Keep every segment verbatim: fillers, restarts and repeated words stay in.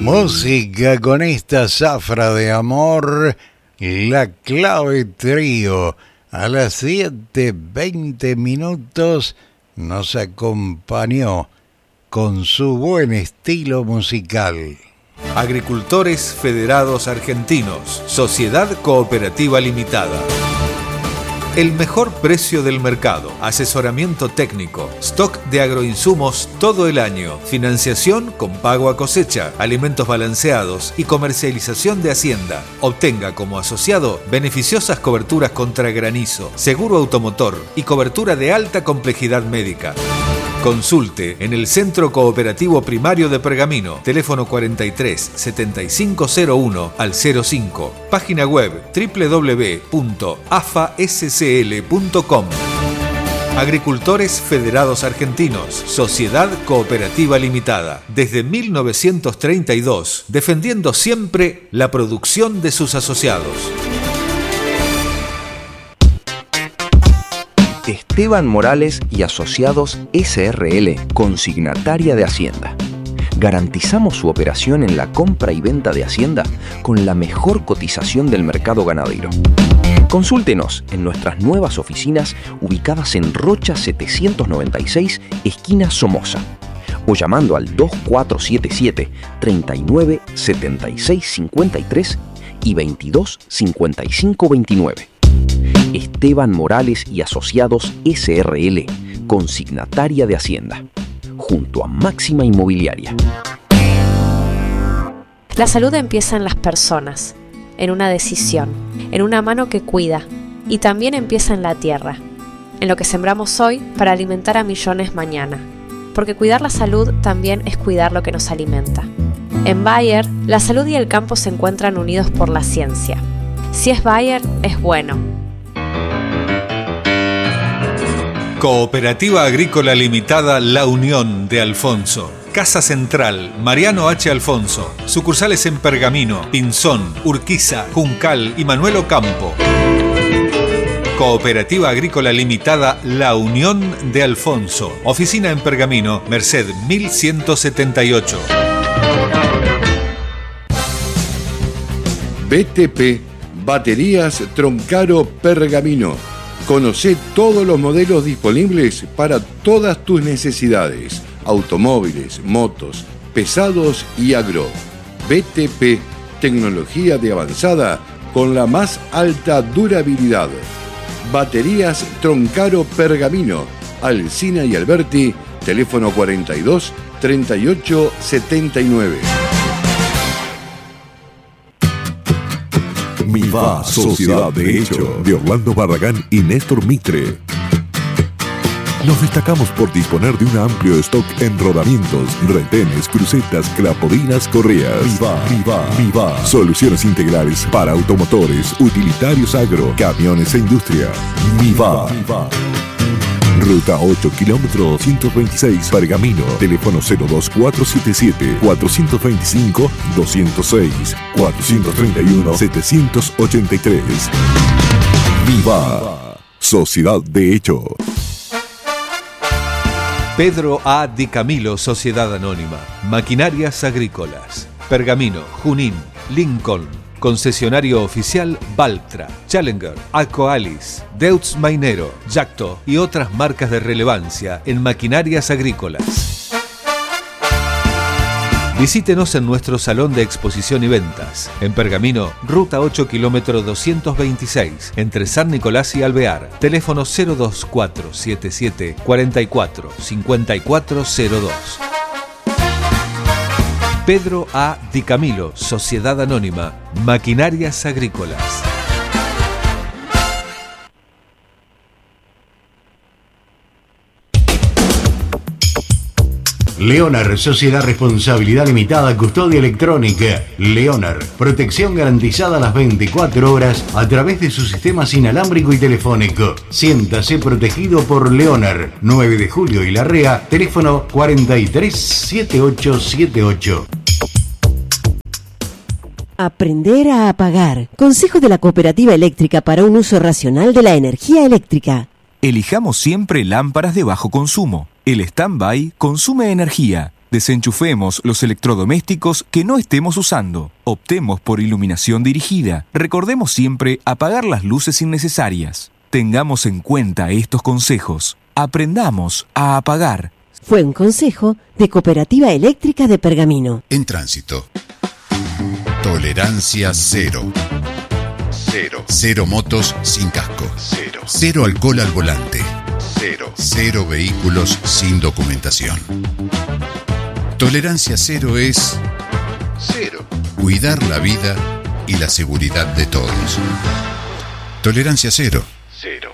Música con esta zafra de amor, La Clave Trío. A las siete veinte minutos nos acompañó con su buen estilo musical. Agricultores Federados Argentinos, Sociedad Cooperativa Limitada. El mejor precio del mercado, asesoramiento técnico, stock de agroinsumos todo el año, financiación con pago a cosecha, alimentos balanceados y comercialización de hacienda. Obtenga como asociado beneficiosas coberturas contra granizo, seguro automotor y cobertura de alta complejidad médica. Consulte en el Centro Cooperativo Primario de Pergamino, teléfono cuarenta y tres, setenta y cinco cero uno al cero cinco, página web doble u doble u doble u punto a f a s c l punto com. Agricultores Federados Argentinos, Sociedad Cooperativa Limitada, desde mil novecientos treinta y dos, defendiendo siempre la producción de sus asociados. Esteban Morales y Asociados S R L, consignataria de Hacienda. Garantizamos su operación en la compra y venta de Hacienda con la mejor cotización del mercado ganadero. Consúltenos en nuestras nuevas oficinas ubicadas en Rocha setecientos noventa y seis, esquina Somoza, o llamando al dos cuatro siete siete, treinta y nueve, setenta y seis cincuenta y tres y veintidós cincuenta y cinco veintinueve. Esteban Morales y Asociados S R L, consignataria de Hacienda, junto a Máxima Inmobiliaria. La salud empieza en las personas, en una decisión, en una mano que cuida, y también empieza en la tierra, en lo que sembramos hoy para alimentar a millones mañana, porque cuidar la salud también es cuidar lo que nos alimenta. En Bayer, la salud y el campo se encuentran unidos por la ciencia. Si es Bayer, es bueno. Cooperativa Agrícola Limitada La Unión de Alfonso. Casa Central, Mariano H. Alfonso. Sucursales en Pergamino, Pinzón, Urquiza, Juncal y Manuel Ocampo. Cooperativa Agrícola Limitada La Unión de Alfonso. Oficina en Pergamino, Merced mil ciento setenta y ocho. B T P, Baterías Troncaro Pergamino. Conocé todos los modelos disponibles para todas tus necesidades. Automóviles, motos, pesados y agro. B T P, tecnología de avanzada con la más alta durabilidad. Baterías Troncaro Pergamino. Alsina y Alberti, teléfono cuarenta y dos, treinta y ocho, setenta y nueve. Miva, Sociedad de Hecho, de Orlando Barragán y Néstor Mitre. Nos destacamos por disponer de un amplio stock en rodamientos, retenes, crucetas, clapodinas, correas. Miva, Miva, Miva. Soluciones integrales para automotores, utilitarios agro, camiones e industria. Miva. Miva. Ruta ocho, kilómetro doscientos veintiséis, Pergamino. Teléfono cero dos cuatro siete siete, cuatro dos cinco, dos cero seis, cuatro tres uno, siete ocho tres. Viva, Sociedad de Hecho. Pedro A. Di Camilo, Sociedad Anónima. Maquinarias Agrícolas. Pergamino, Junín, Lincoln. Concesionario oficial Valtra, Challenger, Akoalis, Deutz Mainero, Jacto y otras marcas de relevancia en maquinarias agrícolas. Visítenos en nuestro salón de exposición y ventas. En Pergamino, Ruta ocho, kilómetro doscientos veintiséis, entre San Nicolás y Alvear. Teléfono cero dos cuatro siete siete, cuarenta y cuatro, cincuenta y cuatro cero dos. Pedro A. Di Camilo, Sociedad Anónima, Maquinarias Agrícolas. Leonar, Sociedad Responsabilidad Limitada, Custodia Electrónica. Leonar, protección garantizada a las veinticuatro horas a través de su sistemas inalámbrico y telefónico. Siéntase protegido por Leonar. nueve de julio y Larrea, teléfono cuarenta y tres, setenta y ocho setenta y ocho. Aprender a apagar. Consejo de la Cooperativa Eléctrica para un uso racional de la energía eléctrica. Elijamos siempre lámparas de bajo consumo. El stand-by consume energía. Desenchufemos los electrodomésticos que no estemos usando. Optemos por iluminación dirigida. Recordemos siempre apagar las luces innecesarias. Tengamos en cuenta estos consejos. Aprendamos a apagar. Fue un consejo de Cooperativa Eléctrica de Pergamino. En tránsito. Tolerancia cero. Cero. Cero motos sin casco. Cero. Cero alcohol al volante. Cero. Cero vehículos sin documentación. Tolerancia cero es cero. Cuidar la vida y la seguridad de todos. Tolerancia cero. Cero.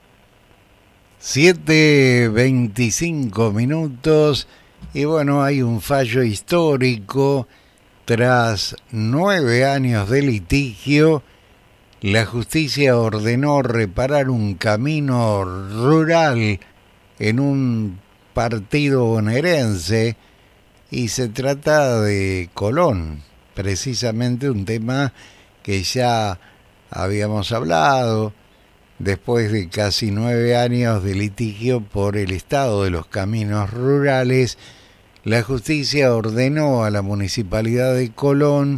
siete veinticinco minutos y bueno, hay un fallo histórico. Tras nueve años de litigio, la justicia ordenó reparar un camino rural en un partido bonaerense y se trata de Colón, precisamente un tema que ya habíamos hablado después de casi nueve años de litigio por el estado de los caminos rurales. La justicia ordenó a la Municipalidad de Colón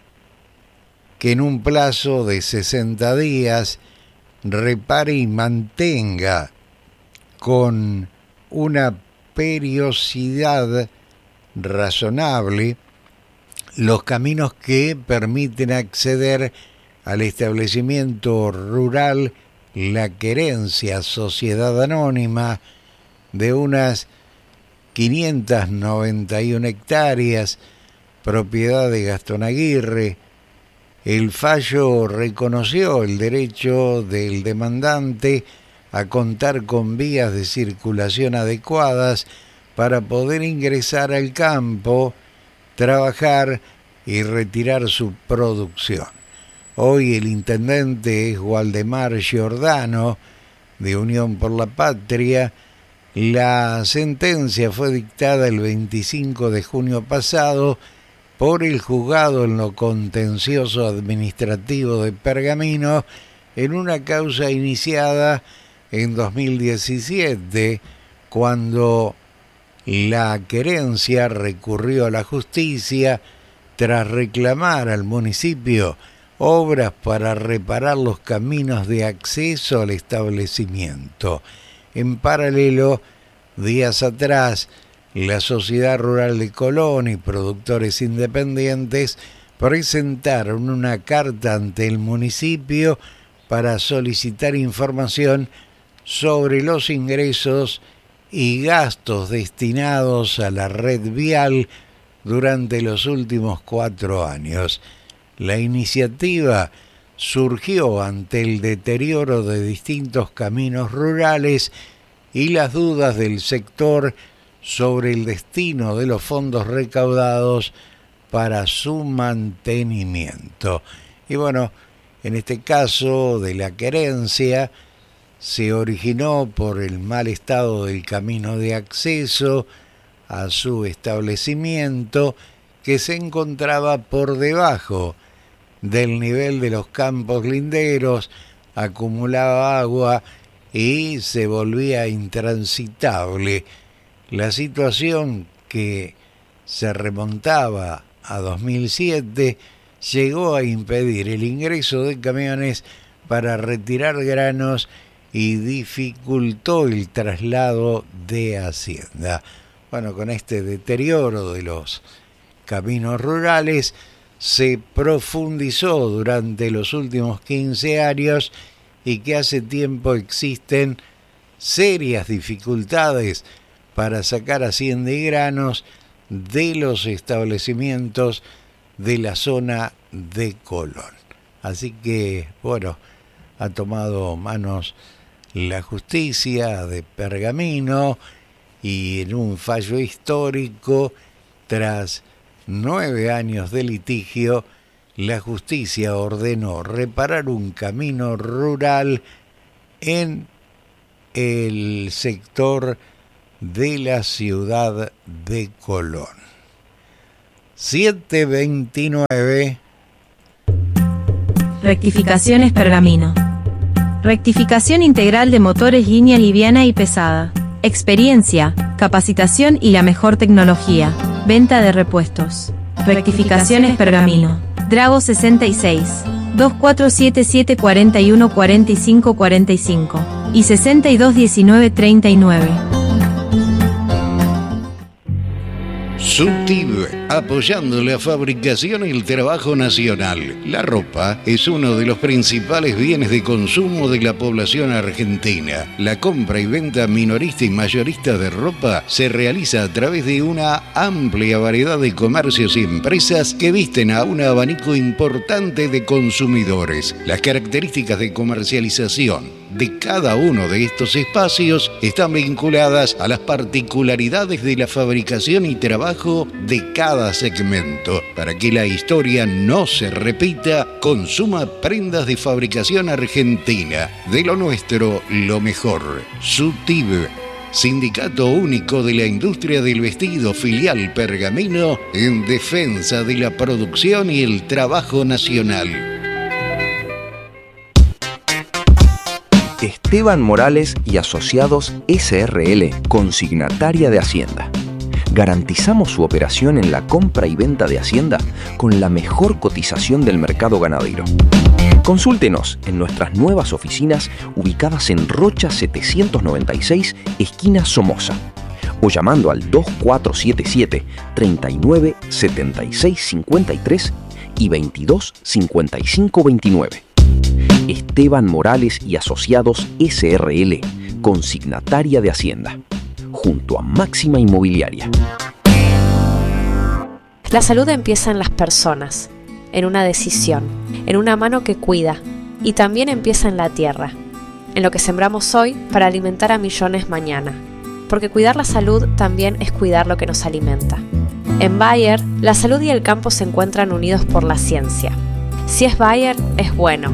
que en un plazo de sesenta días repare y mantenga con una periodicidad razonable los caminos que permiten acceder al establecimiento rural La Querencia, Sociedad Anónima, de unas quinientas noventa y una hectáreas, propiedad de Gastón Aguirre. El fallo reconoció el derecho del demandante a contar con vías de circulación adecuadas para poder ingresar al campo, trabajar y retirar su producción. Hoy el intendente es Waldemar Giordano, de Unión por la Patria. La sentencia fue dictada el veinticinco de junio pasado por el juzgado en lo contencioso administrativo de Pergamino en una causa iniciada en dos mil diecisiete, cuando La Querencia recurrió a la justicia tras reclamar al municipio obras para reparar los caminos de acceso al establecimiento. En paralelo, días atrás, la Sociedad Rural de Colón y productores independientes presentaron una carta ante el municipio para solicitar información sobre los ingresos y gastos destinados a la red vial durante los últimos cuatro años. La iniciativa surgió ante el deterioro de distintos caminos rurales y las dudas del sector sobre el destino de los fondos recaudados para su mantenimiento. Y bueno, en este caso de La Querencia, se originó por el mal estado del camino de acceso a su establecimiento, que se encontraba por debajo del nivel de los campos linderos, acumulaba agua y se volvía intransitable. La situación, que se remontaba a dos mil siete, llegó a impedir el ingreso de camiones para retirar granos y dificultó el traslado de hacienda. Bueno, con este deterioro de los caminos rurales se profundizó durante los últimos quince años y que hace tiempo existen serias dificultades para sacar hacienda y granos de los establecimientos de la zona de Colón. Así que, bueno, ha tomado manos la justicia de Pergamino y en un fallo histórico, tras nueve años de litigio, la justicia ordenó reparar un camino rural en el sector de la ciudad de Colón. siete veintinueve. Rectificaciones Pergamino. Rectificación integral de motores línea liviana y pesada. Experiencia, capacitación y la mejor tecnología. Venta de repuestos. Rectificaciones Pergamino. Drago sesenta y seis. dos cuatro siete siete cuatro uno cuatro cinco cuatro cinco y sesenta y dos diecinueve treinta y nueve. Subtib, apoyando la fabricación y el trabajo nacional. La ropa es uno de los principales bienes de consumo de la población argentina. La compra y venta minorista y mayorista de ropa se realiza a través de una amplia variedad de comercios y empresas que visten a un abanico importante de consumidores. Las características de comercialización de cada uno de estos espacios están vinculadas a las particularidades de la fabricación y trabajo de cada segmento. Para que la historia no se repita, consuma prendas de fabricación argentina. De lo nuestro, lo mejor. Subtib, Sindicato Único de la Industria del Vestido, filial Pergamino, en defensa de la producción y el trabajo nacional. Esteban Morales y Asociados S R L, consignataria de Hacienda. Garantizamos su operación en la compra y venta de Hacienda con la mejor cotización del mercado ganadero. Consúltenos en nuestras nuevas oficinas ubicadas en Rocha setecientos noventa y seis, esquina Somoza, o llamando al dos cuatro siete siete, treinta y nueve, setenta y seis cincuenta y tres y veintidós cincuenta y cinco veintinueve. Esteban Morales y Asociados S R L, consignataria de Hacienda, junto a Máxima Inmobiliaria. La salud empieza en las personas, en una decisión, en una mano que cuida, y también empieza en la tierra, en lo que sembramos hoy para alimentar a millones mañana, porque cuidar la salud también es cuidar lo que nos alimenta. En Bayer, la salud y el campo se encuentran unidos por la ciencia. Si es Bayer, es bueno.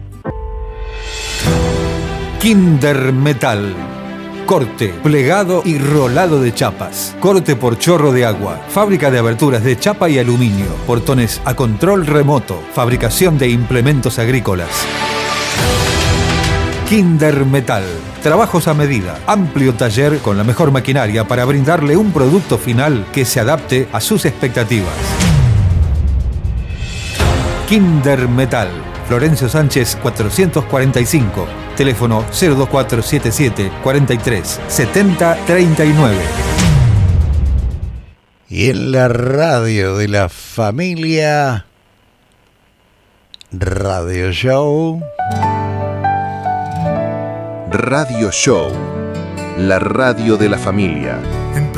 Kinder Metal. Corte, plegado y rolado de chapas. Corte por chorro de agua. Fábrica de aberturas de chapa y aluminio. Portones a control remoto. Fabricación de implementos agrícolas. Kinder Metal. Trabajos a medida. Amplio taller con la mejor maquinaria para brindarle un producto final que se adapte a sus expectativas. Kinder Metal. Florencio Sánchez cuatrocientos cuarenta y cinco. Teléfono cero dos cuatro siete siete, cuarenta y tres, setenta, treinta y nueve. Y en la radio de la familia, Radio Show. Radio Show, la radio de la familia.